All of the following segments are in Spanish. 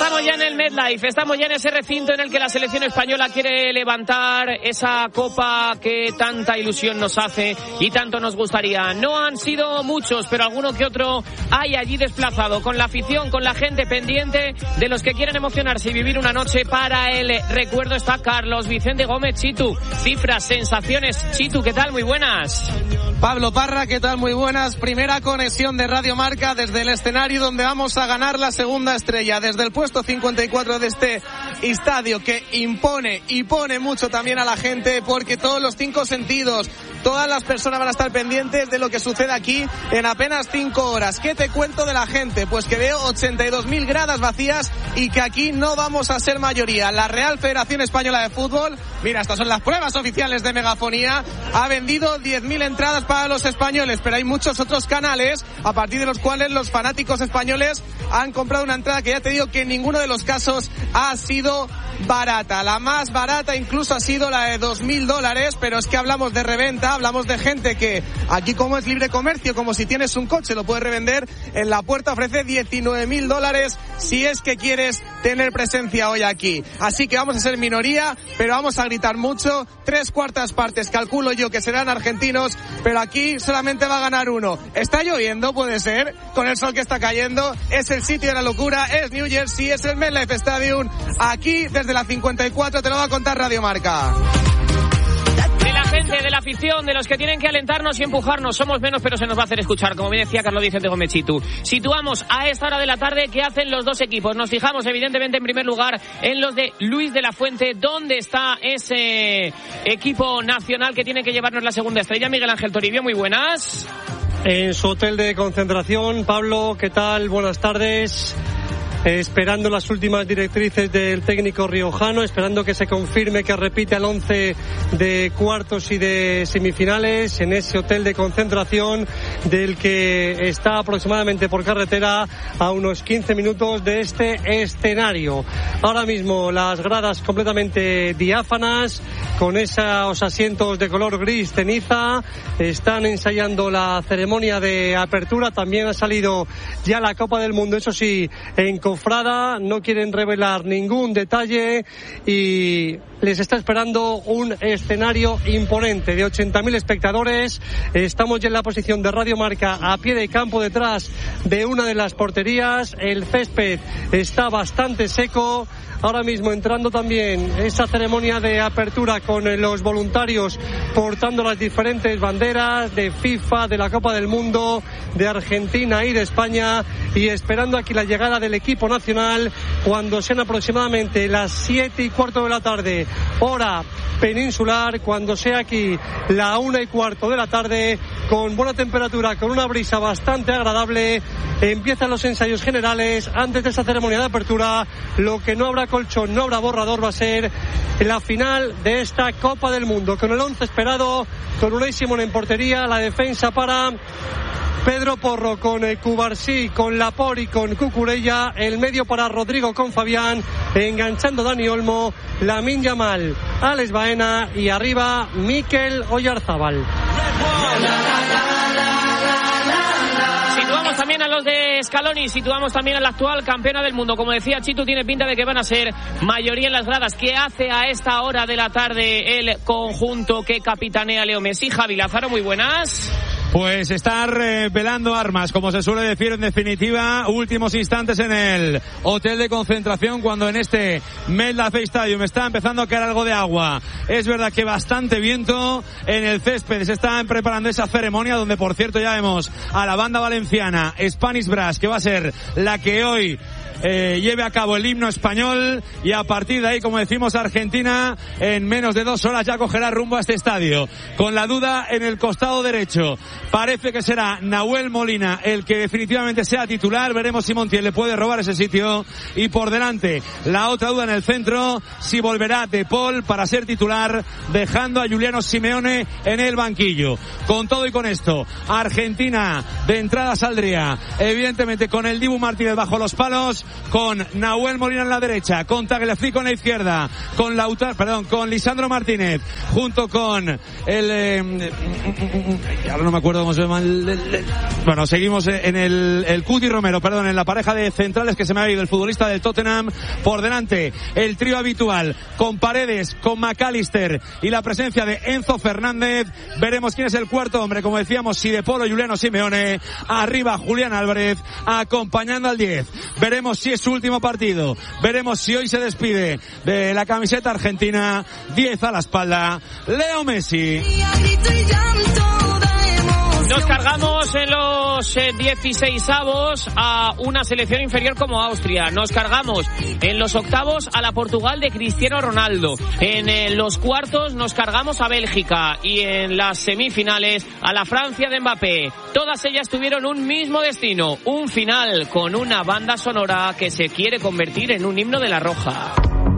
Estamos ya en el MetLife, estamos ya en ese recinto en el que la selección española quiere levantar esa copa que tanta ilusión nos hace y tanto nos gustaría. No han sido muchos, pero alguno que otro hay allí desplazado, con la afición, con la gente pendiente de los que quieren emocionarse y vivir una noche para el recuerdo. Está Carlos Vicente Gómez. Chitu, cifras, sensaciones. Chitu, ¿qué tal? Muy buenas. Pablo Parra, ¿qué tal? Muy buenas. Primera conexión de Radio Marca desde el escenario donde vamos a ganar la segunda estrella, desde el puesto 54 de este estadio que impone y pone mucho también a la gente, porque todos los 5 sentidos, todas las personas van a estar pendientes de lo que sucede aquí en apenas 5 horas. ¿Qué te cuento de la gente? Pues que veo 82.000 gradas vacías y que aquí no vamos a ser mayoría. La Real Federación Española de Fútbol, mira, estas son las pruebas oficiales de megafonía, ha vendido 10.000 entradas para los españoles, pero hay muchos otros canales a partir de los cuales los fanáticos españoles han comprado una entrada que ya te digo que en ninguno de los casos ha sido barata. La más barata incluso ha sido la de $2.000, pero es que hablamos de reventa, hablamos de gente que aquí, como es libre comercio, como si tienes un coche lo puedes revender, en la puerta ofrece $19.000 si es que quieres tener presencia hoy aquí. Así que vamos a ser minoría, pero vamos a gritar mucho. 3/4 partes calculo yo que serán argentinos, pero aquí solamente va a ganar uno. Está lloviendo, puede ser, con el sol que está cayendo. Es el sitio de la locura, es New Jersey, es el MetLife Stadium. Aquí desde la 54 te lo va a contar Radio Marca. De la gente, de la afición, de los que tienen que alentarnos y empujarnos. Somos menos, pero se nos va a hacer escuchar, como bien decía Carlos Vicente Gómez. Chitu. Situamos a esta hora de la tarde qué hacen los dos equipos. Nos fijamos, evidentemente, en primer lugar, en los de Luis de la Fuente. ¿Dónde está ese equipo nacional que tiene que llevarnos la segunda estrella? Miguel Ángel Toribio, muy buenas. En su hotel de concentración. Pablo, ¿qué tal? Buenas tardes. Esperando las últimas directrices del técnico riojano, esperando que se confirme que repite el 11 de cuartos y de semifinales en ese hotel de concentración del que está aproximadamente por carretera a unos 15 minutos de este escenario. Ahora mismo las gradas completamente diáfanas, con esos asientos de color gris ceniza, están ensayando la ceremonia de apertura. También ha salido ya la Copa del Mundo, eso sí, en cofrada, no quieren revelar ningún detalle y les está esperando un escenario imponente de 80.000 espectadores. Estamos ya en la posición de Radio Marca a pie de campo detrás de una de las porterías. El césped está bastante seco. Ahora mismo entrando también esa ceremonia de apertura con los voluntarios portando las diferentes banderas de FIFA, de la Copa del Mundo, de Argentina y de España, y esperando aquí la llegada del equipo nacional cuando sean aproximadamente las 7:15 de la tarde, hora peninsular, cuando sea aquí la 1:15 de la tarde, con buena temperatura, con una brisa bastante agradable. Empiezan los ensayos generales antes de esa ceremonia de apertura. Lo que no habrá colchón, no habrá borrador, va a ser la final de esta Copa del Mundo, con el 11 esperado, con Unai Simón en portería, la defensa para Pedro Porro, con Cubarsí, con Laporte y con Cucurella, el medio para Rodrigo con Fabián, enganchando Dani Olmo, Lamine Yamal, Alex Baena y arriba Mikel Oyarzábal. Situamos también a los de Scaloni, situamos también a la actual campeona del mundo. Como decía Chitu, tiene pinta de que van a ser mayoría en las gradas. ¿Qué hace a esta hora de la tarde el conjunto que capitanea Leo Messi? Javi Lázaro, muy buenas. Pues estar velando armas, como se suele decir, en definitiva, últimos instantes en el hotel de concentración, cuando en este MetLife Stadium está empezando a caer algo de agua. Es verdad que bastante viento en el césped. Se están preparando esa ceremonia, donde por cierto ya vemos a la banda valenciana Spanish Brass, que va a ser la que hoy lleve a cabo el himno español, y a partir de ahí, como decimos, Argentina en menos de 2 horas ya cogerá rumbo a este estadio, con la duda en el costado derecho. Parece que será Nahuel Molina el que definitivamente sea titular. Veremos si Montiel le puede robar ese sitio, y por delante la otra duda en el centro, si volverá De Paul para ser titular, dejando a Juliano Simeone en el banquillo. Con todo y con esto, Argentina de entrada saldría evidentemente con el Dibu Martínez bajo los palos, con Nahuel Molina en la derecha, con Tagliafico en la izquierda, con con Lisandro Martínez, junto con ahora no me acuerdo cómo se llama bueno, seguimos en el Cuti Romero, en la pareja de centrales que se me ha ido, el futbolista del Tottenham. Por delante el trío habitual, con Paredes, con McAllister y la presencia de Enzo Fernández. Veremos quién es el cuarto hombre, como decíamos, si De Polo, Juliano Simeone, arriba Julián Álvarez acompañando al 10. Veremos si es su último partido, veremos si hoy se despide de la camiseta argentina. 10 a la espalda, Leo Messi. Nos cargamos en los 16avos a una selección inferior como Austria. Nos cargamos en los octavos a la Portugal de Cristiano Ronaldo. En los cuartos nos cargamos a Bélgica y en las semifinales a la Francia de Mbappé. Todas ellas tuvieron un mismo destino, un final con una banda sonora que se quiere convertir en un himno de la Roja.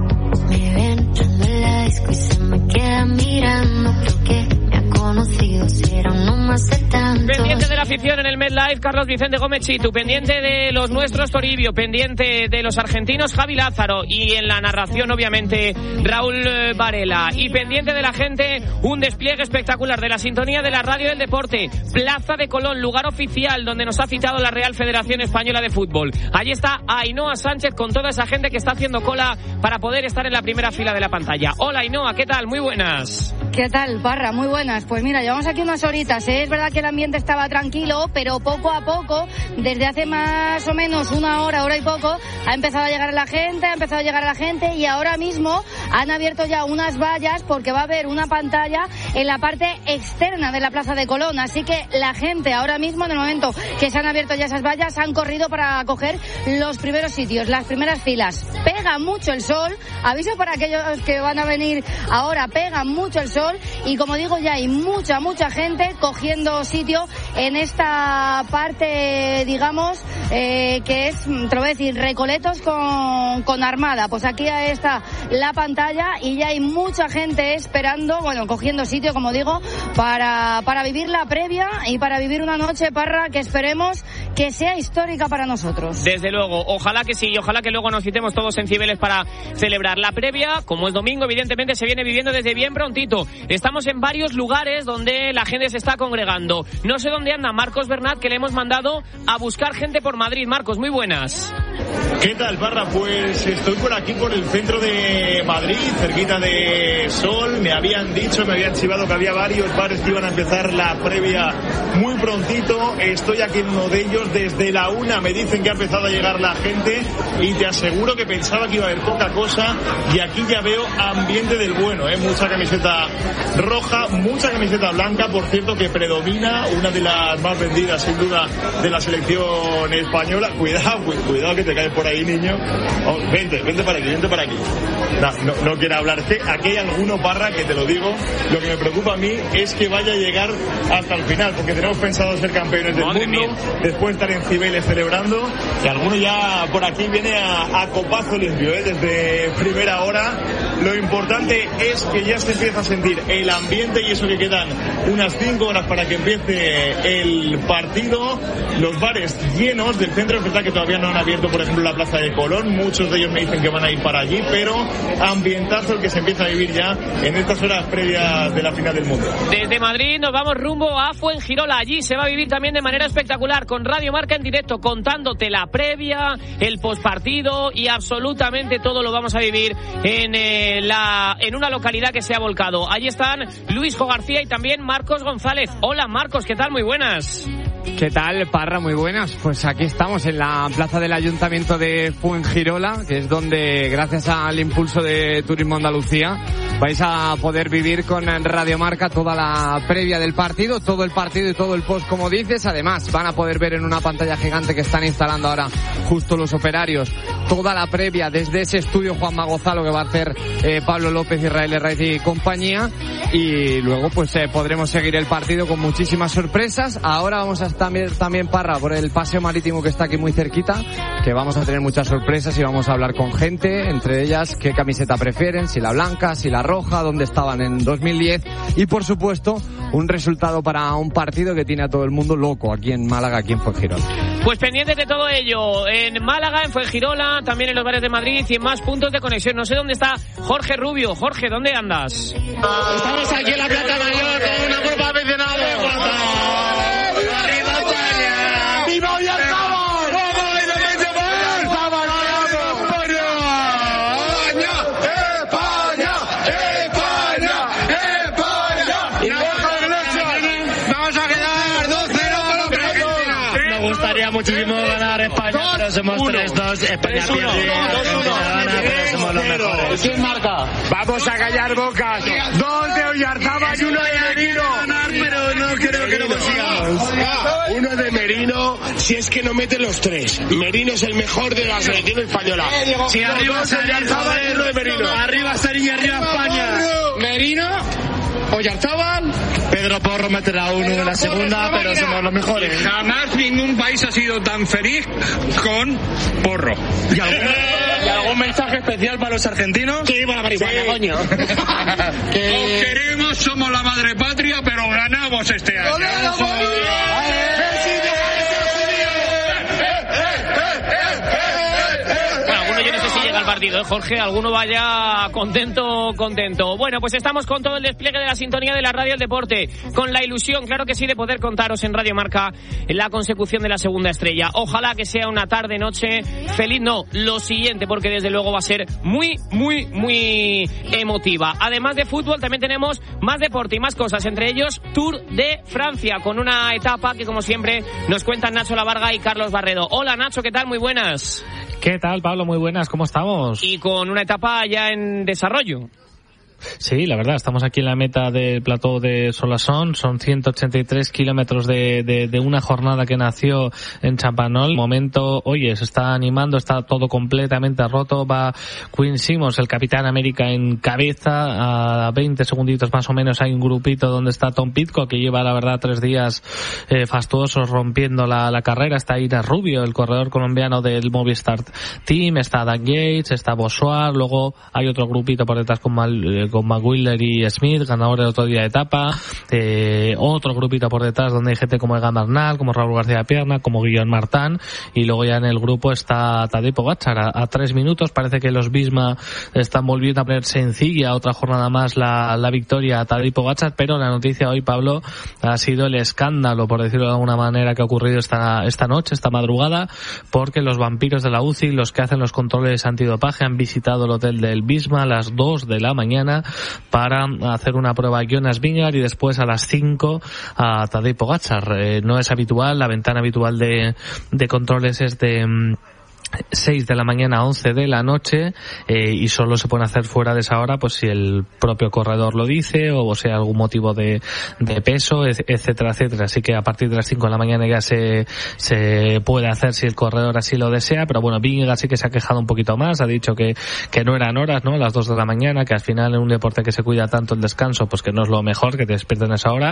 Me ven entrando en la disco y se me queda mirando, creo que conocido, si era uno más de tanto. Pendiente de la afición en el MetLife, Carlos Vicente Gómez Chitu. Pendiente de los nuestros, Toribio. Pendiente de los argentinos, Javi Lázaro. Y en la narración, obviamente, Raúl Varela. Y pendiente de la gente, un despliegue espectacular de la sintonía de la radio del deporte. Plaza de Colón, lugar oficial donde nos ha citado la Real Federación Española de Fútbol. Allí está Ainhoa Sánchez con toda esa gente que está haciendo cola para poder estar en la primera fila de la pantalla. Hola, Ainhoa, ¿qué tal? Muy buenas. ¿Qué tal, Parra? Muy buenas. Pues mira, llevamos aquí unas horitas, ¿eh? Es verdad que el ambiente estaba tranquilo, pero poco a poco, desde hace más o menos una hora y poco, ha empezado a llegar la gente y ahora mismo han abierto ya unas vallas porque va a haber una pantalla en la parte externa de la Plaza de Colón. Así que la gente ahora mismo, en el momento que se han abierto ya esas vallas, han corrido para coger los primeros sitios, las primeras filas. Pega mucho el sol, aviso para aquellos que van a venir ahora, pega mucho el sol y como digo ya hay mucha gente cogiendo sitio en esta parte, digamos, que es, te lo voy a decir, Recoletos con Armada. Pues aquí está la pantalla y ya hay mucha gente esperando, bueno, cogiendo sitio, como digo, para vivir la previa y para vivir una noche, Parra, que esperemos que sea histórica para nosotros. Desde luego, ojalá que sí, y ojalá que luego nos citemos todos en Cibeles para celebrar la previa. Como es domingo, evidentemente se viene viviendo desde bien prontito. Estamos en varios lugares donde la gente se está congregando. No sé dónde anda Marcos Bernat, que le hemos mandado a buscar gente por Madrid. Marcos, muy buenas. ¿Qué tal, Parra? Pues estoy por aquí, por el centro de Madrid, cerquita de Sol. Me habían chivado que había varios bares que iban a empezar la previa muy prontito. Estoy aquí en uno de ellos. Desde la 1 me dicen que ha empezado a llegar la gente y te aseguro que pensaba que iba a haber poca cosa y aquí ya veo ambiente del bueno, ¿eh? Mucha camiseta roja, mucha camiseta blanca, por cierto, que predomina, una de las más vendidas sin duda de la selección española. Cuidado que te caes por ahí, niño. Oh, vente para aquí. No quiero hablarte. Aquí hay alguno, Parra, que te lo digo, lo que me preocupa a mí es que vaya a llegar hasta el final, porque tenemos pensado ser campeones del mundo, después estar en Cibeles celebrando, y alguno ya por aquí viene a copazo limpio, desde primera hora. Lo importante es que ya se empieza a sentir el ambiente y eso que quedan unas 5 horas para que empiece el partido. Los bares llenos del centro, es verdad que todavía no han abierto, por ejemplo, la Plaza de Colón. Muchos de ellos me dicen que van a ir para allí, pero ambientazo el que se empieza a vivir ya en estas horas previas de la final del mundo. Desde Madrid nos vamos rumbo a Fuengirola. Allí se va a vivir también de manera espectacular, con Radio Marca en directo, contándote la previa, el postpartido y absolutamente todo lo vamos a vivir en una localidad que se ha volcado. Allí están Luis Jo García y también Marcos González. Hola, Marcos, ¿qué tal? Muy buenas. ¿Qué tal, Parra? Muy buenas. Pues aquí estamos en la plaza del Ayuntamiento de Fuengirola, que es donde, gracias al impulso de Turismo Andalucía, vais a poder vivir con Radio Marca toda la previa del partido, todo el partido y todo el post, como dices. Además, van a poder ver en una pantalla gigante que están instalando ahora justo los operarios toda la previa desde ese estudio Juanma Gozalo que va a hacer Pablo López, Israel Herraiz y compañía. Y luego pues podremos seguir el partido con muchísimas sorpresas. Ahora vamos a estar también, Parra, por el paseo marítimo que está aquí muy cerquita, que vamos a tener muchas sorpresas y vamos a hablar con gente, entre ellas qué camiseta prefieren, si la blanca, si la roja, dónde estaban en 2010 y por supuesto un resultado para un partido que tiene a todo el mundo loco aquí en Málaga, aquí en Fuengirola. Pues pendientes de todo ello, en Málaga, en Fuengirola, también en los bares de Madrid y en más puntos de conexión. No sé dónde está Jorge Rubio. Jorge, ¿dónde andas? Estamos aquí en la Plaza Mayor con una grupo de aficionados. ¡Arriba España! ¡Viva Oyarzabal! Muchísimo ganar España, pero somos 3-2. España pierde, pero somos los mejores. ¿Quién marca? Vamos a callar bocas. 2 de Oyarzabal y 1 de Merino. Pero no creo que lo consigamos. 1 de Merino, si es que no mete los 3. Merino es el mejor de la selección española. Si arriba está Oyarzabal, 1 de Merino. Arriba Sarín, arriba España. Merino, Oyarzabal. Pedro Porro meterá 1 en la segunda, pero somos los mejores. Jamás ningún país ha sido tan feliz con Porro. ¿Y algún mensaje especial para los argentinos? Que viva la marihuana, coño. Os queremos, somos la madre patria, pero ganamos este año. Partido, Jorge, alguno vaya contento. Bueno, pues estamos con todo el despliegue de la sintonía de la radio del deporte, con la ilusión, claro que sí, de poder contaros en Radio Marca la consecución de la segunda estrella. Ojalá que sea una tarde-noche feliz, no, lo siguiente, porque desde luego va a ser muy emotiva. Además de fútbol, también tenemos más deporte y más cosas, entre ellos Tour de Francia, con una etapa que, como siempre, nos cuentan Nacho Lavarga y Carlos Barredo. Hola, Nacho, ¿qué tal? Muy buenas. ¿Qué tal, Pablo? Muy buenas, ¿cómo estamos? Y con una etapa ya en desarrollo. Sí, la verdad, estamos aquí en la meta del plató de Solasson, son 183 kilómetros de una jornada que nació en Chapanol. Momento, oye, se está animando, está todo completamente roto, va Quinn Simmons, el Capitán América, en cabeza, a 20 segunditos más o menos hay un grupito donde está Tom Pidcock, que lleva la verdad 3 días fastuosos rompiendo la carrera. Está Ira Rubio, el corredor colombiano del Movistar Team, está Dan Yates, está Bossuar, luego hay otro grupito por detrás con McWhiller y Smith, ganador del otro día de etapa, otro grupito por detrás donde hay gente como Egan Bernal, como Raúl García Pierna, como Guillaume Martin, y luego ya en el grupo está Tadej Pogačar a 3 minutos. Parece que los Visma están volviendo a poner sencilla otra jornada más la victoria a Tadej Pogačar, pero la noticia hoy, Pablo, ha sido el escándalo, por decirlo de alguna manera, que ha ocurrido esta noche, esta madrugada, porque los vampiros de la UCI, los que hacen los controles antidopaje, han visitado el hotel del Visma a las 2 de la mañana para hacer una prueba a Jonas Vingegaard y después a las 5 a Tadej Pogačar. No es habitual, la ventana habitual de controles es de 6 de la mañana a 11 de la noche, y solo se pueden hacer fuera de esa hora pues si el propio corredor lo dice o sea algún motivo de peso, etcétera. Así que a partir de las 5 de la mañana ya se puede hacer si el corredor así lo desea, pero bueno, Vingegaard sí que se ha quejado un poquito más, ha dicho que no eran horas, ¿no? Las 2 de la mañana, que al final en un deporte que se cuida tanto el descanso, pues que no es lo mejor que te despierten a esa hora.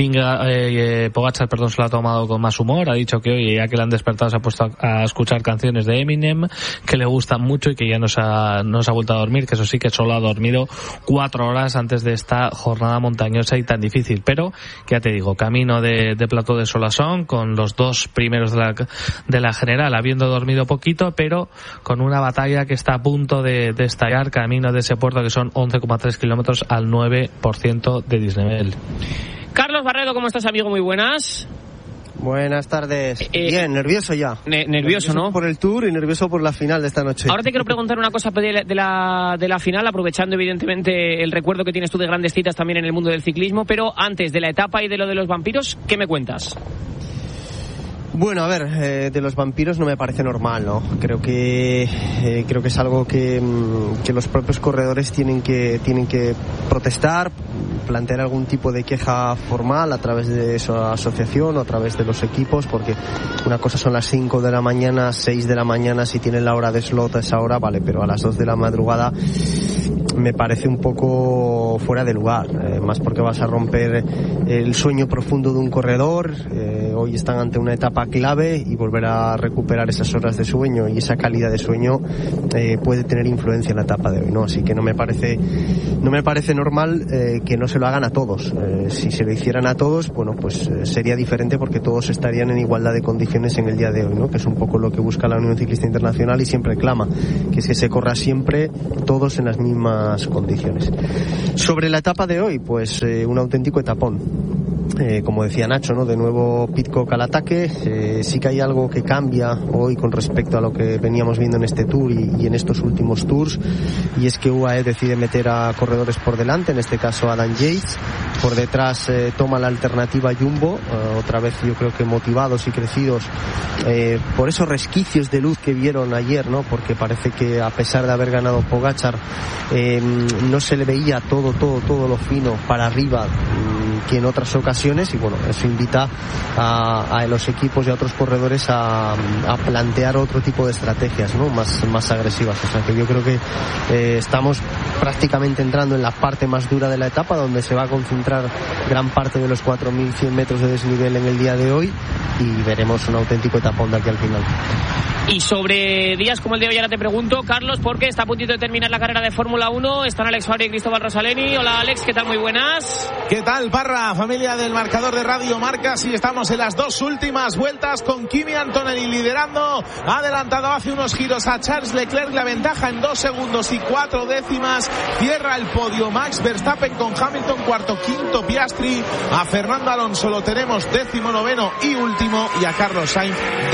Pogačar, se lo ha tomado con más humor, ha dicho que oye, ya que le han despertado se ha puesto a escuchar canciones de Eminem que le gustan mucho y que ya no se ha vuelto a dormir, que eso sí que solo ha dormido 4 horas antes de esta jornada montañosa y tan difícil, pero que ya te digo, camino de plató de Solasson con los 2 primeros de la general, habiendo dormido poquito, pero con una batalla que está a punto de estallar camino de ese puerto, que son 11,3 kilómetros al 9% de desnivel. Carlos Barredo, ¿cómo estás, amigo? Muy buenas. Buenas tardes. Bien, nervioso ya. Nervioso, ¿no? Por el Tour y nervioso por la final de esta noche. Ahora te quiero preguntar una cosa de la final, aprovechando evidentemente el recuerdo que tienes tú de grandes citas también en el mundo del ciclismo, pero antes de la etapa y de lo de los vampiros, ¿qué me cuentas? Bueno, a ver, de los vampiros no me parece normal, ¿no? Creo que es algo que los propios corredores tienen que protestar, plantear algún tipo de queja formal a través de esa asociación o a través de los equipos, porque una cosa son las 5 de la mañana, 6 de la mañana, si tienen la hora de slot a esa hora, vale, pero a las 2 de la madrugada me parece un poco fuera de lugar, más porque vas a romper el sueño profundo de un corredor. Hoy están ante una etapa clave y volver a recuperar esas horas de sueño y esa calidad de sueño puede tener influencia en la etapa de hoy, ¿no? Así que no me parece normal que no se lo hagan a todos. Si se lo hicieran a todos, bueno, pues sería diferente, porque todos estarían en igualdad de condiciones en el día de hoy, ¿no? Que es un poco lo que busca la Unión Ciclista Internacional y siempre clama, que es que se corra siempre todos en las mismas condiciones. Sobre la etapa de hoy, pues un auténtico etapón. Como decía Nacho, ¿no? De nuevo Pidcock al ataque. Sí que hay algo que cambia hoy con respecto a lo que veníamos viendo en este Tour y en estos últimos Tours, y es que UAE decide meter a corredores por delante, en este caso Adam Yates. Por detrás toma la alternativa Jumbo, otra vez yo creo que motivados y crecidos por esos resquicios de luz que vieron ayer, ¿no? Porque parece que a pesar de haber ganado Pogačar, no se le veía todo lo fino para arriba que en otras ocasiones, y bueno, eso invita a los equipos y a otros corredores a plantear otro tipo de estrategias, ¿no? Más agresivas. O sea que yo creo que estamos prácticamente entrando en la parte más dura de la etapa, donde se va a concentrar gran parte de los 4.100 metros de desnivel en el día de hoy, y veremos un auténtico etapón de aquí al final. Y sobre días como el de hoy, ahora te pregunto, Carlos, porque está a puntito de terminar la carrera de Fórmula 1. Están Alex Fabri y Cristóbal Rosaleni. Hola, Alex, ¿qué tal? Muy buenas. ¿Qué tal, Parra? Familia del marcador de Radio Marca. Sí, estamos en las dos últimas vueltas con Kimi Antonelli liderando. Ha adelantado hace unos giros a Charles Leclerc. La ventaja en 2 segundos y 4 décimas. Cierra el podio Max Verstappen con Hamilton cuarto, quinto Piastri. A Fernando Alonso lo tenemos 19º y último. Y a Carlos Sainz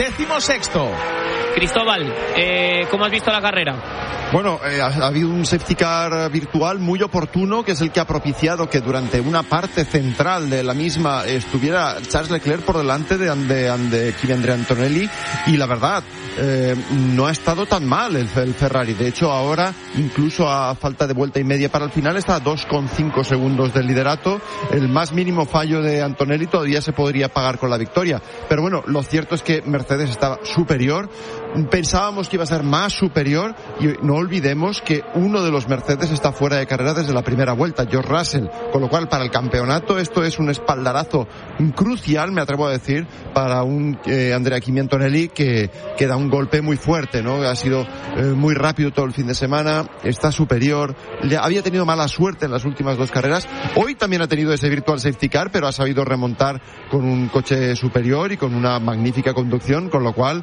16º. Cristóbal, ¿cómo has visto la carrera? Bueno, ha habido un safety car virtual muy oportuno, que es el que ha propiciado que durante una parte central de la misma estuviera Charles Leclerc por delante de Kimi Antonelli, y la verdad, no ha estado tan mal el Ferrari. De hecho, ahora, incluso a falta de vuelta y media para el final, está a 2,5 segundos del liderato. El más mínimo fallo de Antonelli todavía se podría pagar con la victoria. Pero bueno, lo cierto es que Mercedes estaba superior. Pensábamos que iba a ser más superior, y no olvidemos que uno de los Mercedes está fuera de carrera desde la primera vuelta, George Russell, con lo cual para el campeonato esto es un espaldarazo crucial, me atrevo a decir, para un Andrea Kimi Antonelli que da un golpe muy fuerte, ¿no? Ha sido muy rápido todo el fin de semana, está superior, había tenido mala suerte en las últimas 2 carreras, hoy también ha tenido ese virtual safety car, pero ha sabido remontar con un coche superior y con una magnífica conducción, con lo cual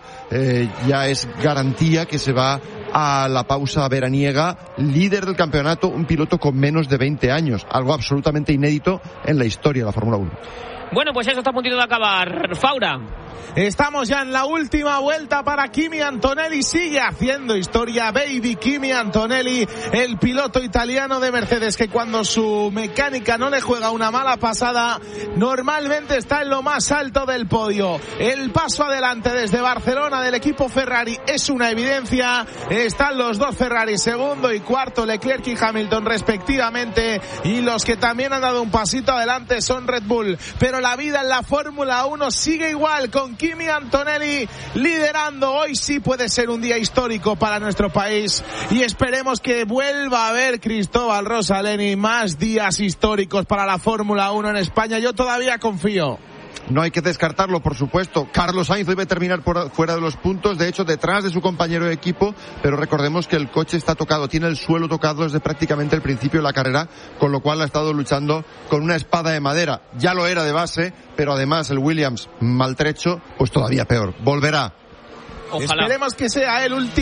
ya es garantía que se va a la pausa veraniega líder del campeonato, un piloto con menos de 20 años, algo absolutamente inédito en la historia de la Fórmula 1. Bueno, pues eso está a puntito de acabar. Faura. Estamos ya en la última vuelta para Kimi Antonelli. Sigue haciendo historia, baby Kimi Antonelli, el piloto italiano de Mercedes, que cuando su mecánica no le juega una mala pasada, normalmente está en lo más alto del podio. El paso adelante desde Barcelona del equipo Ferrari es una evidencia. Están los dos Ferrari, segundo y cuarto, Leclerc y Hamilton respectivamente, y los que también han dado un pasito adelante son Red Bull. Pero la vida en la Fórmula 1 sigue igual, con Kimi Antonelli liderando. Hoy sí puede ser un día histórico para nuestro país, y esperemos que vuelva a haber, Cristóbal Rosaleni, más días históricos para la Fórmula 1 en España. Yo todavía confío. No hay que descartarlo, por supuesto. Carlos Sainz debe terminar fuera de los puntos, de hecho detrás de su compañero de equipo, pero recordemos que el coche está tocado, tiene el suelo tocado desde prácticamente el principio de la carrera, con lo cual ha estado luchando con una espada de madera. Ya lo era de base, pero además el Williams maltrecho, pues todavía peor. Volverá. Ojalá. Esperemos que sea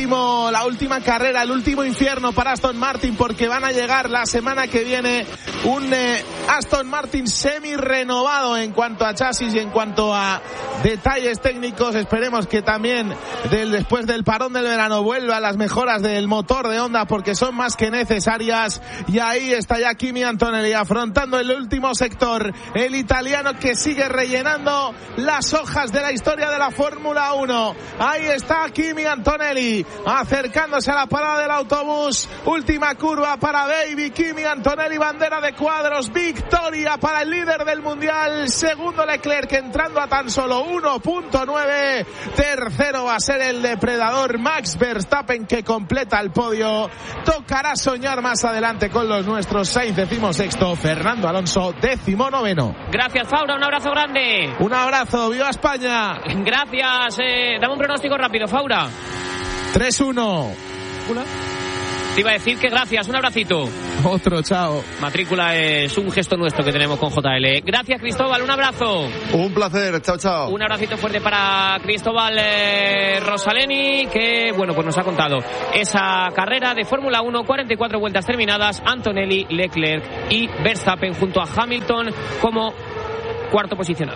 la última carrera, el último infierno para Aston Martin, porque van a llegar la semana que viene un Aston Martin semi renovado en cuanto a chasis y en cuanto a detalles técnicos. Esperemos que también después del parón del verano vuelvan las mejoras del motor de Honda, porque son más que necesarias. Y ahí está ya Kimi Antonelli afrontando el último sector, el italiano que sigue rellenando las hojas de la historia de la Fórmula 1. Ahí está está Kimi Antonelli, acercándose a la parada del autobús. Última curva para Baby Kimi Antonelli, bandera de cuadros, victoria para el líder del mundial. Segundo Leclerc, entrando a tan solo 1.9. Tercero va a ser el depredador Max Verstappen, que completa el podio. Tocará soñar más adelante con los nuestros. Sainz 16º, Fernando Alonso 19º. Gracias, Faura, un abrazo grande. Un abrazo, viva España. Gracias, dame un pronóstico rápido, Faura. 3-1. Te iba a decir que gracias, un abracito. Otro, chao. Matrícula es un gesto nuestro que tenemos con JL. Gracias, Cristóbal, un abrazo. Un placer, chao, chao. Un abracito fuerte para Cristóbal Rosaleni, que, bueno, pues nos ha contado esa carrera de Fórmula 1, 44 vueltas terminadas, Antonelli, Leclerc y Verstappen junto a Hamilton como cuarto posicionado.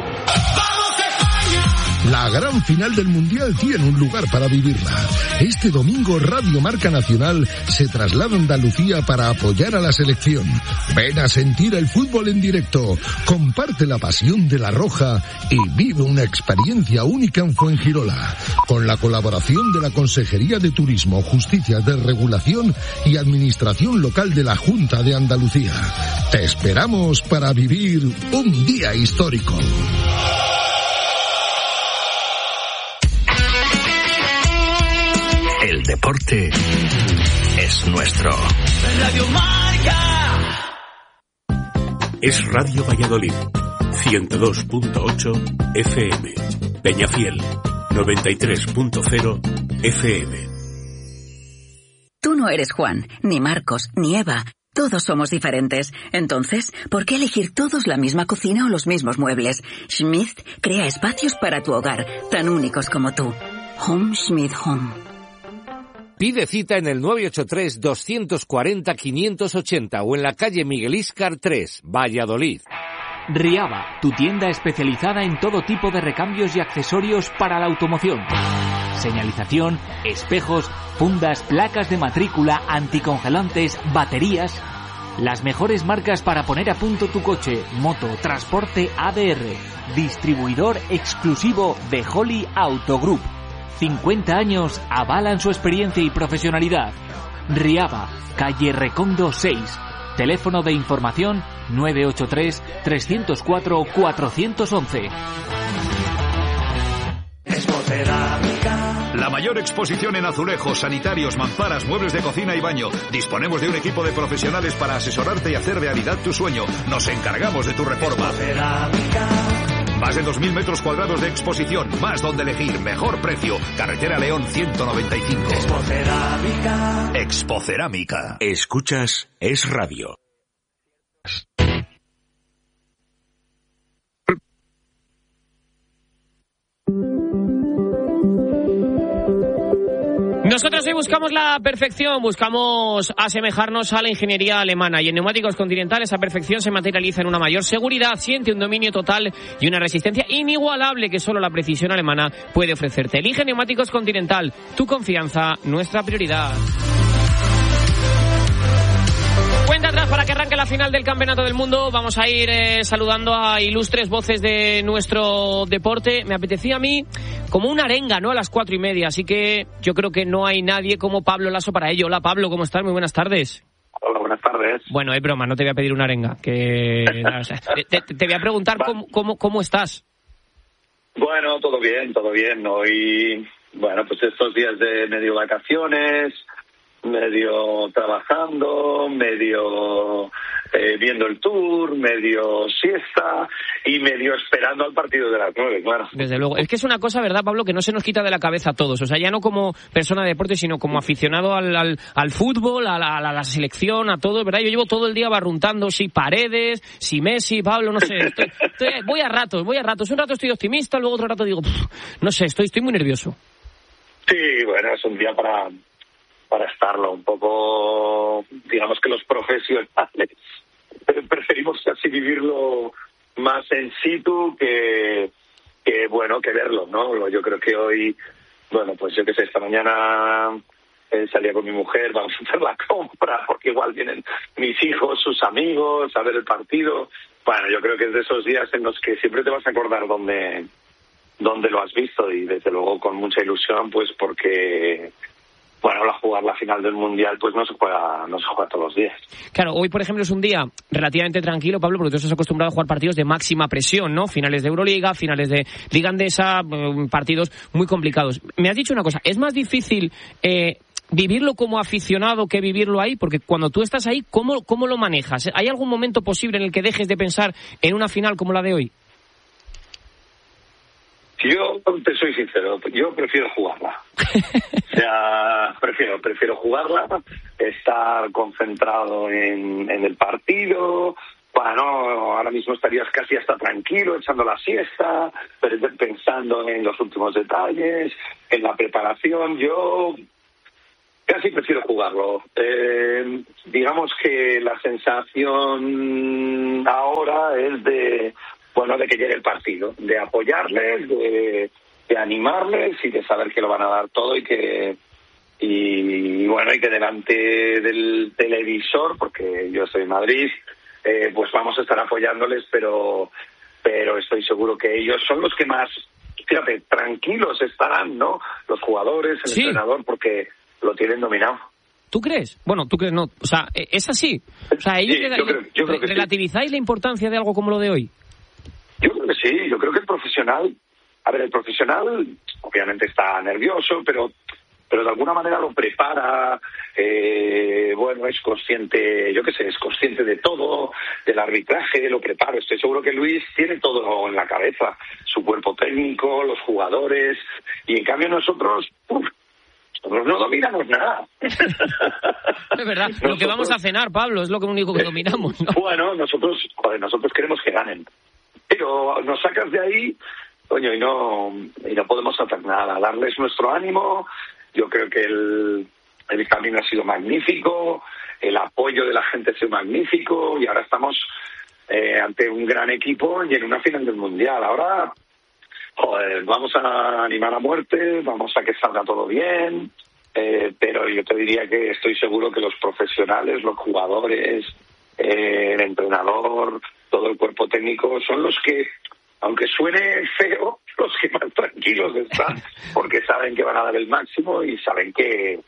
La gran final del Mundial tiene un lugar para vivirla. Este domingo Radio Marca Nacional se traslada a Andalucía para apoyar a la selección. Ven a sentir el fútbol en directo, comparte la pasión de la Roja y vive una experiencia única en Fuengirola. Con la colaboración de la Consejería de Turismo, Justicia de Regulación y Administración Local de la Junta de Andalucía. Te esperamos para vivir un día histórico. El deporte es nuestro. Radio Marca. Es Radio Valladolid, 102.8 FM. Peñafiel, 93.0 FM. Tú no eres Juan, ni Marcos, ni Eva. Todos somos diferentes. Entonces, ¿por qué elegir todos la misma cocina o los mismos muebles? Schmidt crea espacios para tu hogar, tan únicos como tú. Home Schmidt Home. Pide cita en el 983-240-580 o en la calle Miguel Íscar 3, Valladolid. Riaba, tu tienda especializada en todo tipo de recambios y accesorios para la automoción. Señalización, espejos, fundas, placas de matrícula, anticongelantes, baterías. Las mejores marcas para poner a punto tu coche, moto, transporte ADR. Distribuidor exclusivo de Holly Auto Group. 50 años avalan su experiencia y profesionalidad. Riaba, calle Recondo 6. Teléfono de información 983-304-411. Expocerámica. La mayor exposición en azulejos, sanitarios, mamparas, muebles de cocina y baño. Disponemos de un equipo de profesionales para asesorarte y hacer realidad tu sueño. Nos encargamos de tu reforma. Más de 2.000 metros cuadrados de exposición, más donde elegir, mejor precio. Carretera León 195. Expocerámica. Expocerámica. Escuchas Es Radio. Nosotros hoy buscamos la perfección, buscamos asemejarnos a la ingeniería alemana y en Neumáticos Continental esa perfección se materializa en una mayor seguridad, siente un dominio total y una resistencia inigualable que solo la precisión alemana puede ofrecerte. Elige Neumáticos Continental, tu confianza, nuestra prioridad. Cuenta atrás para que arranque la final del Campeonato del Mundo. Vamos a ir saludando a ilustres voces de nuestro deporte. Me apetecía a mí como una arenga, ¿no? A las 4:30, así que yo creo que no hay nadie como Pablo Laso para ello. Hola Pablo, ¿cómo estás? Muy buenas tardes. Hola, buenas tardes. Bueno, es broma, no te voy a pedir una arenga. Que te voy a preguntar cómo estás. Bueno, todo bien, todo bien. Hoy, bueno, pues estos días de medio vacaciones, medio trabajando, medio viendo el tour, medio siesta y medio esperando al partido de las 9, claro. Desde luego. Es que es una cosa, ¿verdad, Pablo, que no se nos quita de la cabeza a todos? O sea, ya no como persona de deporte, sino como aficionado al fútbol, a la selección, a todo, ¿verdad? Yo llevo todo el día barruntando si Paredes, si Messi, Pablo, no sé. Voy a ratos. Un rato estoy optimista, luego otro rato digo, no sé, estoy muy nervioso. Sí, bueno, es un día para estarlo un poco, digamos que los profesionales preferimos casi vivirlo más en situ que verlo, ¿no? Yo creo que hoy, bueno, pues yo qué sé, esta mañana salía con mi mujer, vamos a hacer la compra, porque igual vienen mis hijos, sus amigos, a ver el partido. Bueno, yo creo que es de esos días en los que siempre te vas a acordar dónde dónde lo has visto, y desde luego con mucha ilusión, pues porque jugar la final del Mundial pues no se juega todos los días. Claro, hoy por ejemplo es un día relativamente tranquilo, Pablo, porque tú estás acostumbrado a jugar partidos de máxima presión, ¿no? Finales de Euroliga, finales de Liga Andesa, partidos muy complicados. Me has dicho una cosa, ¿es más difícil vivirlo como aficionado que vivirlo ahí? Porque cuando tú estás ahí, ¿cómo lo manejas? ¿Hay algún momento posible en el que dejes de pensar en una final como la de hoy? Yo te soy sincero, yo prefiero jugarla. O sea, prefiero jugarla, estar concentrado en el partido. Bueno, ahora mismo estarías casi hasta tranquilo, echando la siesta, pensando en los últimos detalles, en la preparación. Yo casi prefiero jugarlo. Digamos que la sensación ahora es de que llegue el partido, de apoyarles, de animarles y de saber que lo van a dar todo y que delante del televisor, porque yo estoy en Madrid, pues vamos a estar apoyándoles, pero estoy seguro que ellos son los que más, fíjate, tranquilos estarán, ¿no? Los jugadores, el entrenador, porque lo tienen dominado. ¿Tú crees? Bueno, tú crees no. O sea, ¿es así? O sea, ellos yo creo que ¿relativizáis sí. la importancia de algo como lo de hoy? Yo creo que sí, yo creo que el profesional obviamente está nervioso, pero de alguna manera lo prepara, es consciente, es consciente de todo, del arbitraje, lo prepara. Estoy seguro que Luis tiene todo en la cabeza, su cuerpo técnico, los jugadores, y en cambio nosotros no dominamos nada. Es verdad, lo que vamos a cenar, Pablo, es lo único que dominamos, ¿no? Bueno, nosotros queremos que ganen. Pero nos sacas de ahí, coño, y no podemos hacer nada. Darles nuestro ánimo. Yo creo que el camino ha sido magnífico, el apoyo de la gente ha sido magnífico, y ahora estamos ante un gran equipo y en una final del Mundial. Ahora, vamos a animar a muerte, vamos a que salga todo bien, pero yo te diría que estoy seguro que los profesionales, los jugadores, el entrenador, todo el cuerpo técnico son los que, aunque suene feo, los que más tranquilos están, porque saben que van a dar el máximo y saben que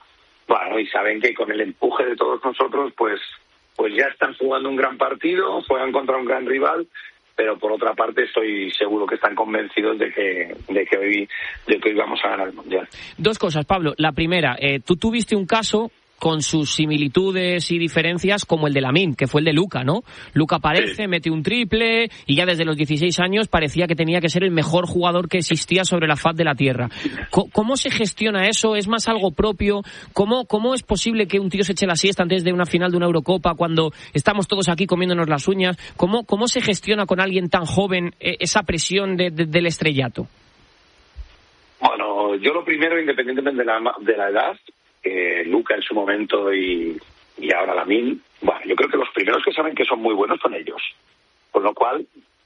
con el empuje de todos nosotros pues ya están jugando un gran partido, juegan contra un gran rival, pero por otra parte estoy seguro que están convencidos de que hoy vamos a ganar el Mundial. Dos cosas, Pablo. La primera, tú tuviste un caso con sus similitudes y diferencias como el de Lamine, que fue el de Luka, ¿no? Luka aparece, mete un triple y ya desde los 16 años parecía que tenía que ser el mejor jugador que existía sobre la faz de la tierra. ¿Cómo se gestiona eso? ¿Es más algo propio? ¿Cómo es posible que un tío se eche la siesta antes de una final de una Eurocopa cuando estamos todos aquí comiéndonos las uñas? ¿Cómo se gestiona con alguien tan joven esa presión del estrellato? Bueno, yo lo primero, independientemente de la edad, Luka en su momento y ahora Lamine, yo creo que los primeros que saben que son muy buenos son ellos. Con lo cual,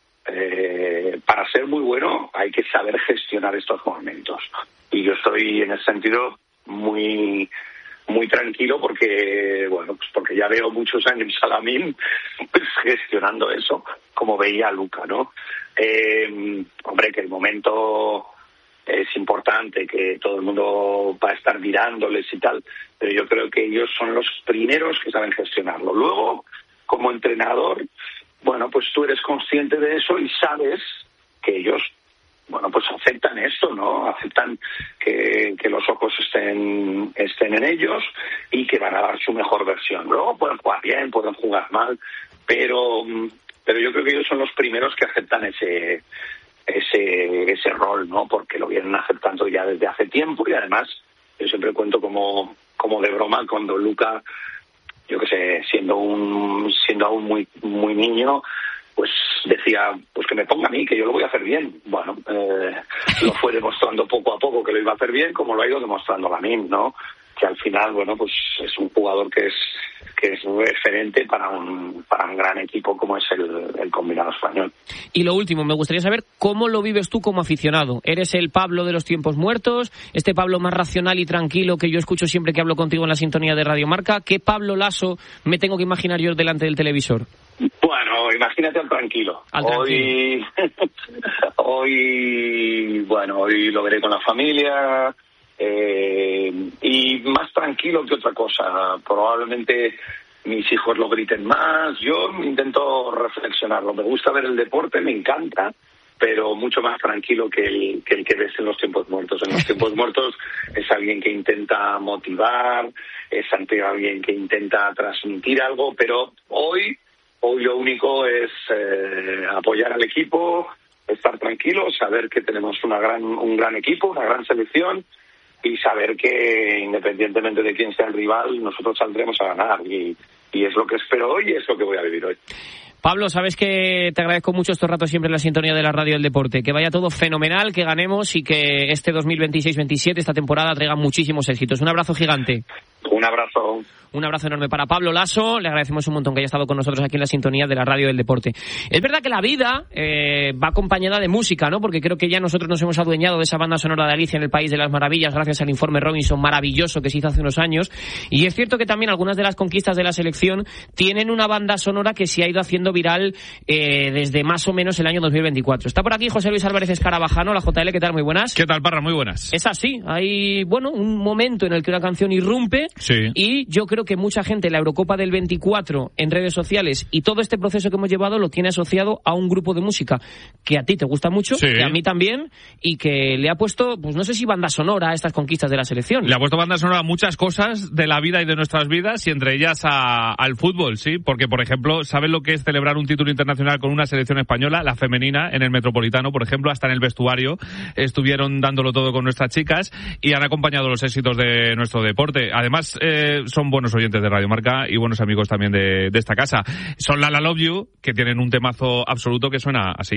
para ser muy bueno hay que saber gestionar estos momentos. Y yo estoy en ese sentido muy muy tranquilo porque ya veo muchos años a Lamine gestionando eso, como veía a Luka, ¿no? Que el momento es importante, que todo el mundo va a estar mirándoles y tal, pero yo creo que ellos son los primeros que saben gestionarlo. Luego, como entrenador, pues tú eres consciente de eso y sabes que ellos, pues aceptan esto, ¿no? Aceptan que los ojos estén en ellos y que van a dar su mejor versión. Luego pueden jugar bien, pueden jugar mal, pero yo creo que ellos son los primeros que aceptan ese rol, ¿no? Porque lo vienen aceptando ya desde hace tiempo, y además yo siempre cuento como de broma cuando Luka, yo qué sé, siendo aún muy muy niño, pues decía, pues que me ponga a mí, que yo lo voy a hacer bien. Lo fue demostrando poco a poco que lo iba a hacer bien, como lo ha ido demostrando Lamine, ¿no? Que al final, pues es un jugador que es referente para un gran equipo como es el combinado español. Y lo último, me gustaría saber cómo lo vives tú como aficionado. ¿Eres el Pablo de los tiempos muertos? ¿Este Pablo más racional y tranquilo que yo escucho siempre que hablo contigo en la sintonía de Radio Marca? ¿Qué Pablo Laso me tengo que imaginar yo delante del televisor? Bueno, Bueno, imagínate al tranquilo. Hoy lo veré con la familia y más tranquilo que otra cosa. Probablemente mis hijos lo griten más. Yo intento reflexionarlo. Me gusta ver el deporte, me encanta, pero mucho más tranquilo que el que ves en los tiempos muertos. En los tiempos muertos es alguien que intenta motivar, es alguien que intenta transmitir algo, pero hoy lo único es apoyar al equipo, estar tranquilos, saber que tenemos un gran equipo, una gran selección, y saber que independientemente de quién sea el rival, nosotros saldremos a ganar, y es lo que espero hoy y es lo que voy a vivir hoy. Pablo, sabes que te agradezco mucho estos ratos siempre en la sintonía de la radio del deporte. Que vaya todo fenomenal, que ganemos y que este 2026-27, esta temporada, traiga muchísimos éxitos. Un abrazo gigante. Un abrazo. Un abrazo enorme para Pablo Laso. Le agradecemos un montón que haya estado con nosotros aquí en la sintonía de la radio del deporte. Es verdad que la vida va acompañada de música, ¿no? Porque creo que ya nosotros nos hemos adueñado de esa banda sonora de Alicia en el País de las Maravillas gracias al informe Robinson maravilloso que se hizo hace unos años. Y es cierto que también algunas de las conquistas de la selección tienen una banda sonora que se ha ido haciendo viral desde más o menos el año 2024. Está por aquí José Luis Álvarez Escarabajano, la JL. ¿Qué tal? Muy buenas. ¿Qué tal, Parra? Muy buenas. Es así. Hay, un momento en el que una canción irrumpe. Sí. Y yo creo que mucha gente la Eurocopa del 24 en redes sociales y todo este proceso que hemos llevado lo tiene asociado a un grupo de música que a ti te gusta mucho, sí, que a mí también, y que le ha puesto, pues no sé si banda sonora a estas conquistas de la selección. Le ha puesto banda sonora a muchas cosas de la vida y de nuestras vidas, y entre ellas al fútbol, sí, porque por ejemplo, ¿sabes lo que es celebrar un título internacional con una selección española, la femenina, en el Metropolitano, por ejemplo? Hasta en el vestuario estuvieron dándolo todo con nuestras chicas y han acompañado los éxitos de nuestro deporte. Además, son buenos oyentes de Radio Marca y buenos amigos también de esta casa. Son La Love You, que tienen un temazo absoluto que suena así.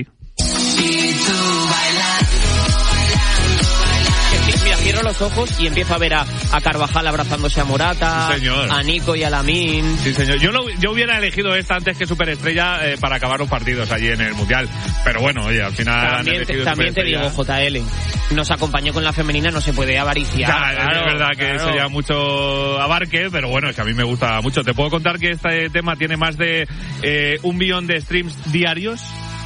Mira, cierro los ojos y empiezo a ver a Carvajal abrazándose a Morata, sí, señor, a Nico y a Lamine. Sí, señor. Yo hubiera elegido esta antes que Superestrella para acabar los partidos allí en el Mundial. Pero bueno, oye, al final también te digo, JL, nos acompañó con la femenina, no se puede avariciar. Claro, es verdad que sería mucho abarque, pero bueno, es que a mí me gusta mucho. Te puedo contar que este tema tiene más de 1 millón de streams diarios.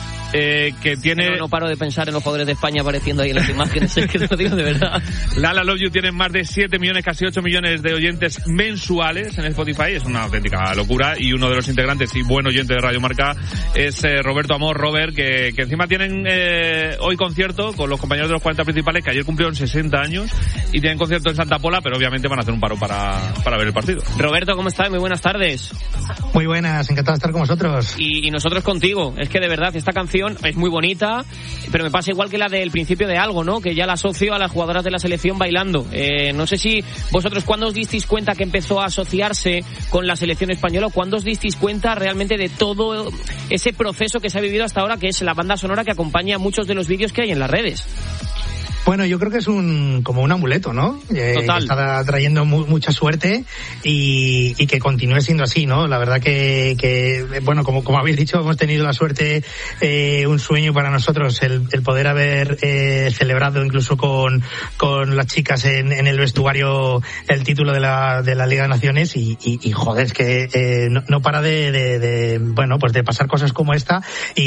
Que tiene... No paro de pensar en los jugadores de España apareciendo ahí en las imágenes, es que te lo digo de verdad. La Love You tiene más de 7 millones, casi 8 millones de oyentes mensuales en Spotify. Es una auténtica locura, y uno de los integrantes y buen oyente de Radio Marca es Roberto Amor, Robert, que encima tienen hoy concierto con los compañeros de los 40 principales, que ayer cumplieron 60 años y tienen concierto en Santa Pola, pero obviamente van a hacer un paro para ver el partido. Roberto, ¿cómo estás? Muy buenas tardes. Muy buenas, encantado de estar con vosotros. Y nosotros contigo. Es que de verdad esta canción es muy bonita, pero me pasa igual que la del principio de Algo, ¿no? Que ya la asocio a las jugadoras de la selección bailando. No sé si vosotros, ¿cuándo os disteis cuenta que empezó a asociarse con la selección española? ¿Cuándo os disteis cuenta realmente de todo ese proceso que se ha vivido hasta ahora, que es la banda sonora que acompaña a muchos de los vídeos que hay en las redes? Bueno, yo creo que es como un amuleto, ¿no? Total. Está trayendo mucha suerte y que continúe siendo así, ¿no? La verdad que bueno, como habéis dicho, hemos tenido la suerte, un sueño para nosotros, el poder haber celebrado incluso con las chicas en el vestuario el título de la Liga de Naciones y joder, es que no para de pasar cosas como esta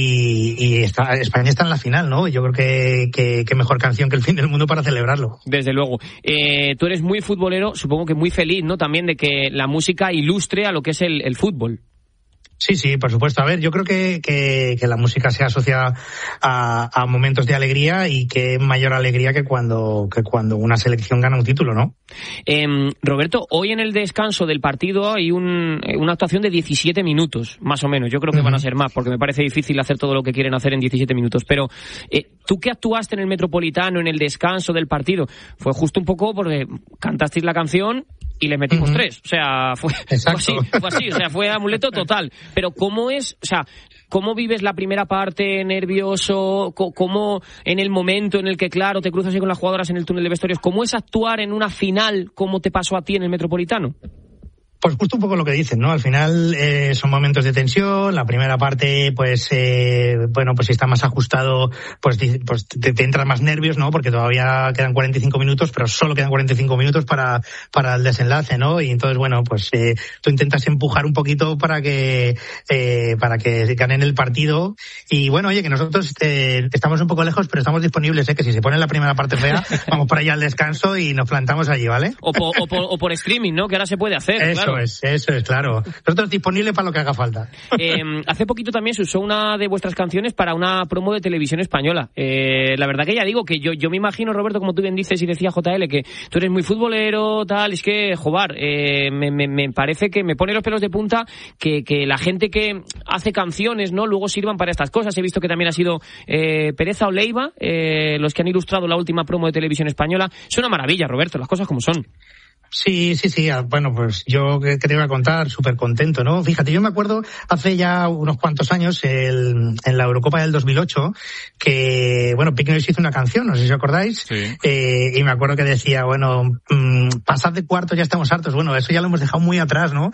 y España está en la final, ¿no? Yo creo que mejor canción que el fin del mundo para celebrarlo. Desde luego. Tú eres muy futbolero, supongo que muy feliz, ¿no? También de que la música ilustre a lo que es el fútbol. Sí, por supuesto. A ver, yo creo que la música se asocia a momentos de alegría, y que mayor alegría que cuando una selección gana un título, ¿no? Roberto, hoy en el descanso del partido hay una actuación de 17 minutos, más o menos. Yo creo que van a ser más, porque me parece difícil hacer todo lo que quieren hacer en 17 minutos. Pero tú que actuaste en el Metropolitano en el descanso del partido, fue justo un poco porque cantasteis la canción y le metimos 3. O sea, fue así, o sea, fue amuleto total. Pero ¿cómo es? O sea, ¿cómo vives la primera parte? ¿Nervioso? ¿Cómo en el momento en el que, claro, te cruzas ahí con las jugadoras en el túnel de vestuarios? ¿Cómo es actuar en una final como te pasó a ti en el Metropolitano? Pues justo un poco lo que dicen, ¿no? Al final son momentos de tensión. La primera parte, pues si está más ajustado, pues te entran más nervios, ¿no? Porque todavía quedan 45 minutos, pero solo quedan 45 minutos para el desenlace, ¿no? Y entonces, pues tú intentas empujar un poquito para que ganen el partido. Y bueno, oye, que nosotros estamos un poco lejos, pero estamos disponibles, que si se pone la primera parte fea, vamos para allá al descanso y nos plantamos allí, ¿vale? O por streaming, ¿no? Que ahora se puede hacer. Eso es, claro. Nosotros disponibles para lo que haga falta. Hace poquito también se usó una de vuestras canciones para una promo de televisión española. La verdad que ya digo que yo me imagino, Roberto, como tú bien dices y decía JL, que tú eres muy futbolero, tal, es que, joder, me parece que me pone los pelos de punta que la gente que hace canciones, ¿no? Luego sirvan para estas cosas. He visto que también ha sido Pereza o Leiva los que han ilustrado la última promo de televisión española. Es una maravilla, Roberto, las cosas como son. Sí. Bueno, pues yo que te iba a contar, súper contento, ¿no? Fíjate, yo me acuerdo hace ya unos cuantos años, en la Eurocopa del 2008, que, Pink Noise hizo una canción, no sé si os acordáis, sí. Y me acuerdo que decía, pasad de cuartos, ya estamos hartos. Bueno, eso ya lo hemos dejado muy atrás, ¿no?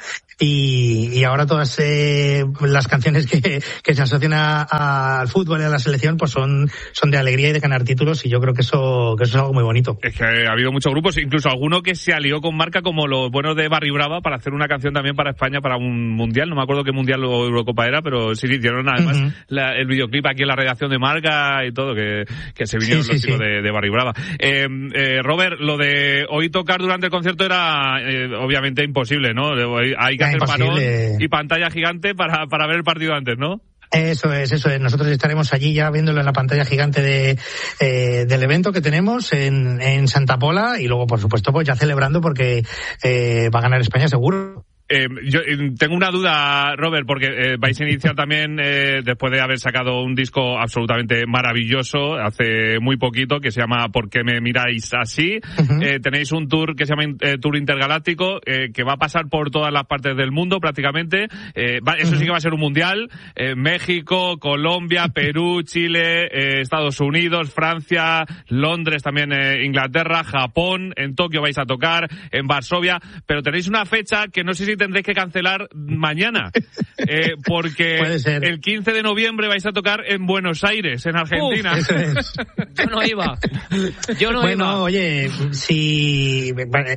Y ahora todas las canciones que se asocian al fútbol y a la selección, pues son de alegría y de ganar títulos, y yo creo que eso es algo muy bonito. Es que ha habido muchos grupos, incluso alguno que se alió con marca como los buenos de Barry Brava para hacer una canción también para España para un mundial. No me acuerdo qué mundial o Eurocopa era, pero sí hicieron además el videoclip aquí en la redacción de Marca y todo, que se vinieron los chicos de Barry Brava. Robert, lo de hoy tocar durante el concierto era obviamente imposible, ¿no? Hay que hacer parón y pantalla gigante para ver el partido antes, ¿no? Eso es. Nosotros estaremos allí ya viéndolo en la pantalla gigante del evento que tenemos en Santa Pola, y luego, por supuesto, pues ya celebrando porque va a ganar España seguro. Yo tengo una duda, Robert, porque vais a iniciar también, después de haber sacado un disco absolutamente maravilloso hace muy poquito, que se llama ¿Por qué me miráis así? Tenéis un tour que se llama Tour Intergaláctico, que va a pasar por todas las partes del mundo prácticamente. Eso sí que va a ser un mundial. México, Colombia, Perú, Chile, Estados Unidos, Francia, Londres también, Inglaterra, Japón, en Tokio vais a tocar, en Varsovia, pero tenéis una fecha que no sé si tendréis que cancelar mañana, porque el 15 de noviembre vais a tocar en Buenos Aires, en Argentina. Eso es. Yo no iba. Bueno, oye, si...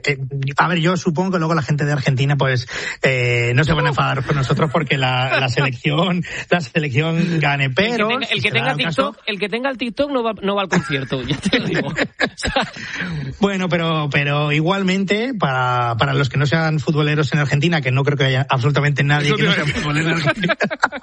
a ver, yo supongo que luego la gente de Argentina, pues, no se van a enfadar con nosotros porque la selección gane, pero... El que tenga el TikTok no va al concierto, ya te lo digo. Bueno, pero igualmente, para los que no sean futboleros en Argentina, que no creo que haya absolutamente nadie que no sea futbolero en Argentina,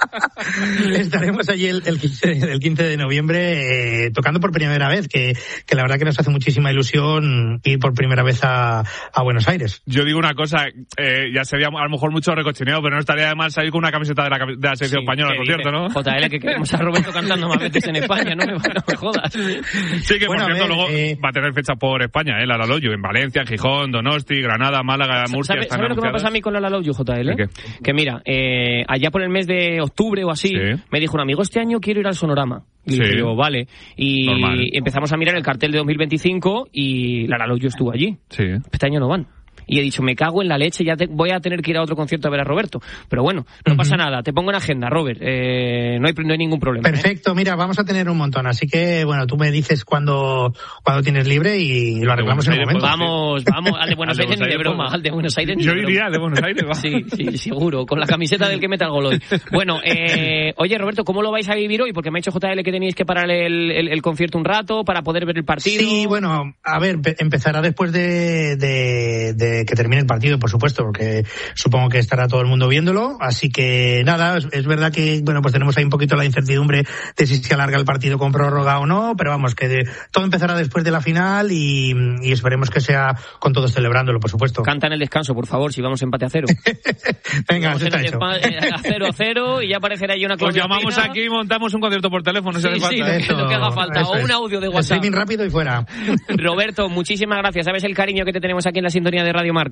estaremos allí el 15 de noviembre tocando por primera vez, que la verdad que nos hace muchísima ilusión ir por primera vez a Buenos Aires. Yo digo una cosa, ya sería a lo mejor mucho recochineo, pero no estaría de mal salir con una camiseta de la selección española, por cierto, ¿no? JL, que queremos a Roberto cantando más veces en España, no me jodas. Sí, que por cierto luego va a tener fecha por España, la Laloyo, en Valencia, Gijón, Donosti, Granada, Málaga, Murcia. ¿Sabes lo que me pasa a mí con la Love You, JL? Que mira, allá por el mes de octubre o así, me dijo un amigo, este año quiero ir al Sonorama. Y dije yo, vale. Y normal. Empezamos a mirar el cartel de 2025 y la Love You estuvo allí. Sí. Este año no van. Y he dicho, me cago en la leche, voy a tener que ir a otro concierto a ver a Roberto. Pero bueno, no pasa nada, te pongo en agenda, Robert. No hay ningún problema. Perfecto, mira, vamos a tener un montón. Así que, bueno, tú me dices cuando tienes libre y lo arreglamos en el momento. Vamos, al de Buenos Aires ni de broma. Al de Buenos Aires ni de broma. Yo iría al de Buenos Aires, va. Sí, seguro, con la camiseta del que meta el gol hoy. Bueno, oye, Roberto, ¿cómo lo vais a vivir hoy? Porque me ha dicho JL que tenéis que parar el concierto un rato para poder ver el partido. Sí, bueno, a ver, empezará después de que termine el partido, por supuesto, porque supongo que estará todo el mundo viéndolo, así que nada, es verdad que, bueno, pues tenemos ahí un poquito la incertidumbre de si se alarga el partido con prórroga o no, pero vamos, que todo empezará después de la final y esperemos que sea con todos celebrándolo, por supuesto. Canta en el descanso, por favor, si vamos empate a 0. Venga, se está hecho. A 0 y ya aparecerá ahí una Claudia. Pues llamamos aquí y montamos un concierto por teléfono, si hace falta. Lo que haga falta, o un audio de WhatsApp. Streaming rápido y fuera. Roberto, muchísimas gracias, sabes el cariño que te tenemos aquí en la sintonía de Radio Marca.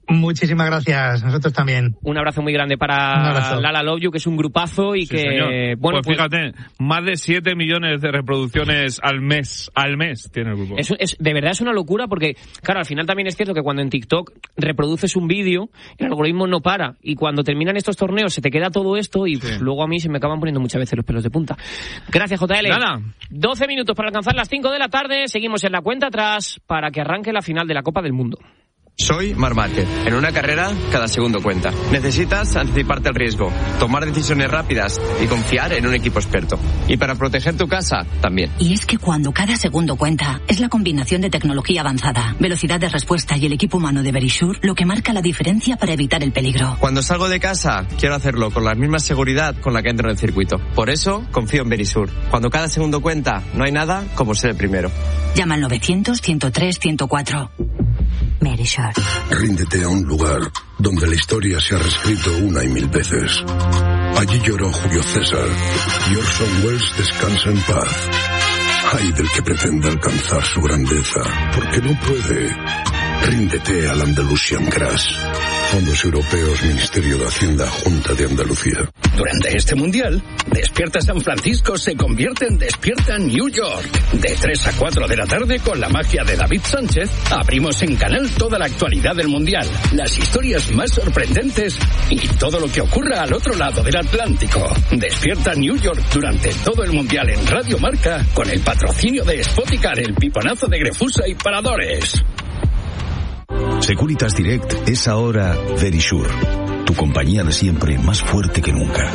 Muchísimas gracias, nosotros también. Un abrazo muy grande para Lala Love You, que es un grupazo y sí, que... Señor. Bueno, pues fíjate, más de 7 millones de reproducciones al mes tiene el grupo. De verdad es una locura porque, claro, al final también es cierto que cuando en TikTok reproduces un vídeo, el algoritmo no para. Y cuando terminan estos torneos se te queda todo esto y luego a mí se me acaban poniendo muchas veces los pelos de punta. Gracias, JL. Nada. 12 minutos para alcanzar las 5 de la tarde. Seguimos en la cuenta atrás para que arranque la final de la Copa del Mundo. Soy Marc Márquez. En una carrera, cada segundo cuenta. Necesitas anticiparte al riesgo, tomar decisiones rápidas y confiar en un equipo experto. Y para proteger tu casa, también. Y es que cuando cada segundo cuenta, es la combinación de tecnología avanzada, velocidad de respuesta y el equipo humano de Verisure lo que marca la diferencia para evitar el peligro. Cuando salgo de casa, quiero hacerlo con la misma seguridad con la que entro en el circuito. Por eso, confío en Verisure. Cuando cada segundo cuenta, no hay nada como ser el primero. Llama al 900-103-104. Verisure. Ríndete a un lugar donde la historia se ha reescrito 1 y 1000 veces. Allí lloró Julio César y Orson Welles descansa en paz. Ay del que pretenda alcanzar su grandeza, porque no puede. Ríndete al Andalusian Crash. Fondos Europeos, Ministerio de Hacienda, Junta de Andalucía. Durante este mundial, Despierta San Francisco se convierte en Despierta New York. De 3 a 4 de la tarde, con la magia de David Sánchez, abrimos en Canal toda la actualidad del mundial, las historias más sorprendentes y todo lo que ocurra al otro lado del Atlántico. Despierta New York durante todo el mundial en Radio Marca, con el patrocinio de Spoticar, el piponazo de Grefusa y Paradores. Securitas Direct es ahora Verisure, tu compañía de siempre más fuerte que nunca.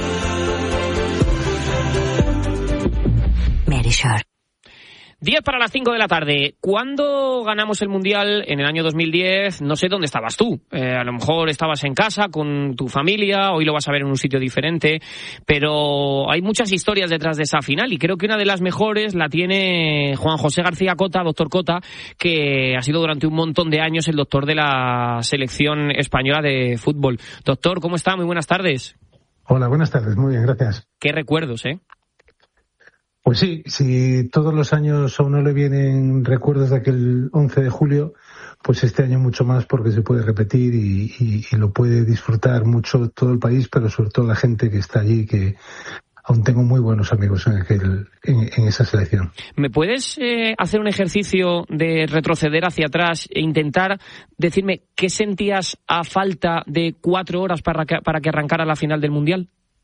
Verisure. 10 para las 5 de la tarde. ¿Cuándo ganamos el Mundial? En el año 2010, no sé dónde estabas tú. A lo mejor estabas en casa con tu familia, hoy lo vas a ver en un sitio diferente, pero hay muchas historias detrás de esa final y creo que una de las mejores la tiene Juan José García Cota, doctor Cota, que ha sido durante un montón de años el doctor de la selección española de fútbol. Doctor, ¿cómo está? Muy buenas tardes. Hola, buenas tardes. Muy bien, gracias. Qué recuerdos, ¿eh? Pues sí, si todos los años a uno le vienen recuerdos de aquel 11 de julio, pues este año mucho más porque se puede repetir y lo puede disfrutar mucho todo el país, pero sobre todo la gente que está allí, que aún tengo muy buenos amigos en esa selección. ¿Me puedes hacer un ejercicio de retroceder hacia atrás e intentar decirme qué sentías a falta de 4 horas para que arrancara la final del Mundial?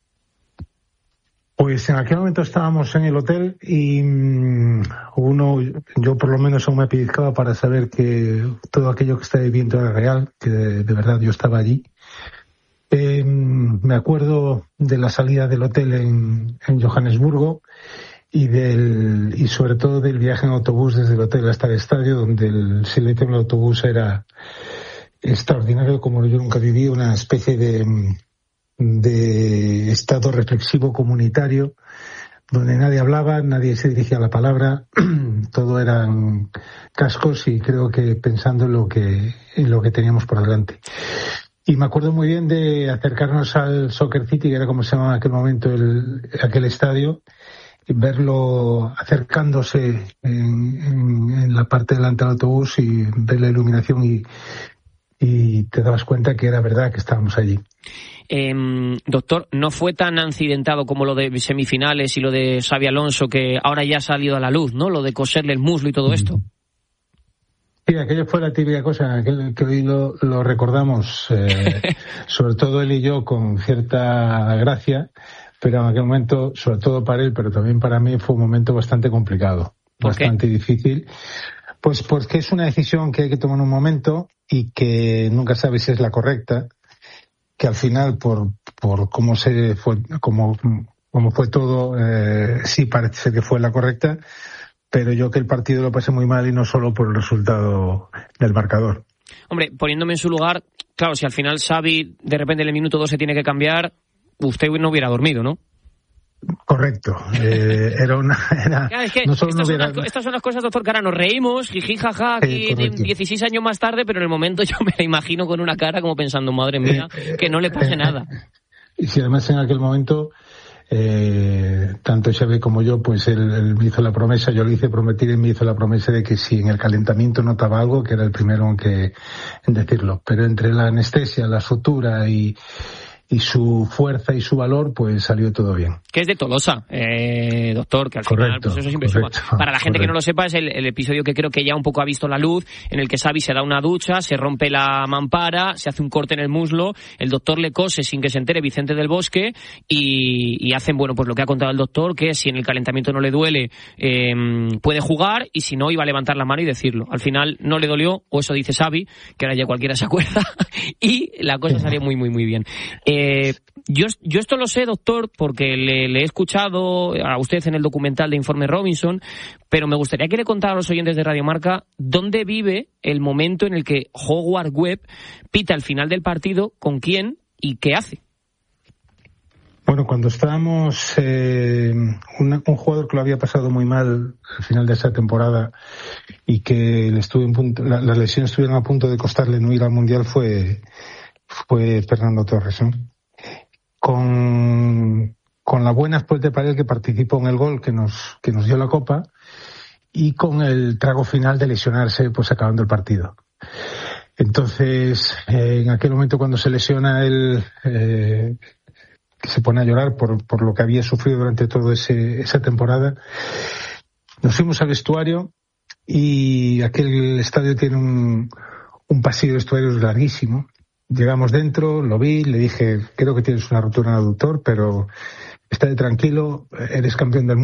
Pues en aquel momento estábamos en el hotel y yo por lo menos aún me pellizcaba para saber que todo aquello que estaba viviendo era real, que de verdad yo estaba allí. Me acuerdo de la salida del hotel en Johannesburgo y sobre todo del viaje en autobús desde el hotel hasta el estadio, donde el silencio en el autobús era extraordinario, como yo nunca viví, una especie de estado reflexivo comunitario donde nadie hablaba, nadie se dirigía la palabra, todo eran cascos y creo que pensando en lo que teníamos por delante. Y me acuerdo muy bien de acercarnos al Soccer City, que era como se llamaba en aquel momento aquel estadio, y verlo acercándose en la parte delante del autobús y ver la iluminación y te dabas cuenta que era verdad que estábamos allí. Doctor, no fue tan accidentado como lo de semifinales y lo de Xabi Alonso, que ahora ya ha salido a la luz, ¿no? Lo de coserle el muslo y todo esto. Sí, aquello fue la típica cosa que hoy lo recordamos, sobre todo él y yo, con cierta gracia, pero en aquel momento, sobre todo para él, pero también para mí, fue un momento bastante complicado, bastante difícil. Pues porque es una decisión que hay que tomar en un momento y que nunca sabes si es la correcta, que al final por cómo fue todo, sí parece que fue la correcta, pero yo que el partido lo pasé muy mal y no solo por el resultado del marcador. Hombre, poniéndome en su lugar, claro, si al final Xavi de repente en el minuto 2 se tiene que cambiar, usted no hubiera dormido, ¿no? Correcto. Es que estas son las cosas, doctor, que ahora nos reímos, jiji, jaja, aquí 16 años más tarde, pero en el momento yo me la imagino con una cara como pensando, madre mía, que no le pase nada. Y si además en aquel momento tanto Xavi como yo, pues él me hizo la promesa, yo le hice prometer y me hizo la promesa de que si en el calentamiento notaba algo, que era el primero en decirlo. Pero entre la anestesia, la sutura y su fuerza y su valor, pues salió todo bien. Que es de Tolosa, doctor, que al final pues eso siempre suma. Para la gente que no lo sepa, es el episodio que creo que ya un poco ha visto la luz, en el que Xavi se da una ducha, se rompe la mampara, se hace un corte en el muslo, el doctor le cose sin que se entere Vicente del Bosque y hacen, bueno, pues lo que ha contado el doctor, que si en el calentamiento no le duele, puede jugar, y si no, iba a levantar la mano y decirlo. Al final no le dolió, o eso dice Xavi, que ahora ya cualquiera se acuerda, y la cosa salió muy, muy, muy bien. Yo esto lo sé, doctor, porque le he escuchado a usted en el documental de Informe Robinson, pero me gustaría que le contara a los oyentes de Radio Marca dónde vive el momento en el que Howard Webb pita al final del partido, con quién y qué hace. Bueno, cuando estábamos, un jugador que lo había pasado muy mal al final de esa temporada y que las lesiones estuvieron a punto de costarle no ir al Mundial fue Fernando Torres, ¿no? Con la buena suerte para él, que participó en el gol que nos dio la Copa, y con el trago final de lesionarse pues acabando el partido. Entonces, en aquel momento cuando se lesiona él, que se pone a llorar por lo que había sufrido durante toda esa temporada, nos fuimos al vestuario, y aquel estadio tiene un pasillo de vestuarios larguísimo. Llegamos dentro, lo vi, le dije, creo que tienes una rotura en el aductor, pero estate tranquilo, eres campeón del mundo.